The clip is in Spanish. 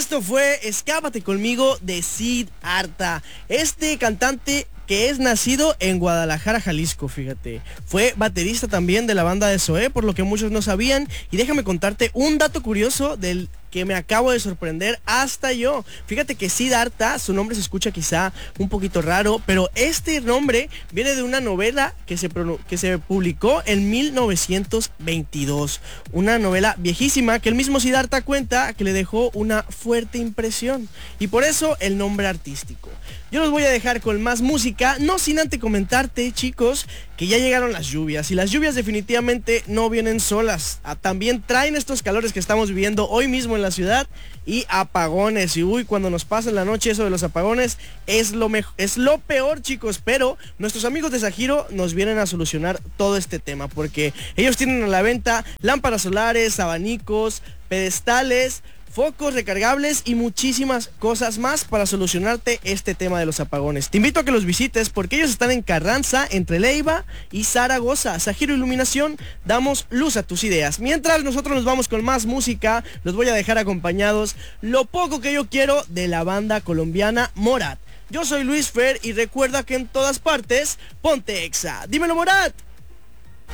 esto fue Escápate conmigo de Siddhartha. Este cantante que es nacido en Guadalajara, Jalisco, fíjate. Fue baterista también de la banda de Zoé, por lo que muchos no sabían. Y déjame contarte un dato curioso del que me acabo de sorprender hasta yo. Fíjate que Siddhartha, su nombre se escucha quizá un poquito raro, pero este nombre viene de una novela que se publicó en 1922. Una novela viejísima que el mismo Siddhartha cuenta que le dejó una fuerte impresión. Y por eso el nombre artístico. Yo los voy a dejar con más música, no sin antes comentarte, chicos, que ya llegaron las lluvias. Y las lluvias definitivamente no vienen solas. También traen estos calores que estamos viviendo hoy mismo en la ciudad y apagones. Y uy, cuando nos pasa en la noche eso de los apagones es lo peor, chicos. Pero nuestros amigos de Sajiro nos vienen a solucionar todo este tema, porque ellos tienen a la venta lámparas solares, abanicos, pedestales, focos recargables y muchísimas cosas más para solucionarte este tema de los apagones. Te invito a que los visites porque ellos están en Carranza, entre Leiva y Zaragoza. Sajiro Iluminación, damos luz a tus ideas. Mientras nosotros nos vamos con más música, los voy a dejar acompañados Lo Poco Que Yo Quiero de la banda colombiana Morat. Yo soy Luis Fer y recuerda que en todas partes, ponte Exa. Dímelo, Morat.